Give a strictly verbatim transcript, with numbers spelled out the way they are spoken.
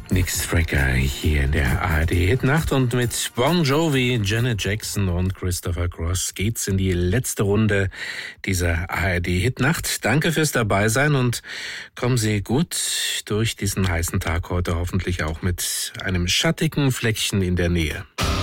Nick Strecker hier in der A R D-Hitnacht und mit Bon Jovi, Janet Jackson und Christopher Cross geht's in die letzte Runde dieser A R D-Hitnacht. Danke fürs Dabeisein und kommen Sie gut durch diesen heißen Tag heute, hoffentlich auch mit einem schattigen Fleckchen in der Nähe.